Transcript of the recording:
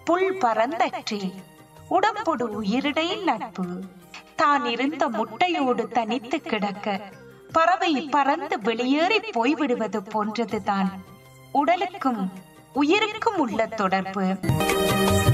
புல் பறந்தற்றே உடம்பொடு உயிரிடை நட்பு. தான் இருந்த முட்டையோடு தனித்து கிடக்க பறவை பறந்து வெளியேறி போய்விடுவது போன்றதுதான் உடலுக்கும் உயிருக்கும் உள்ள தொடர்பு.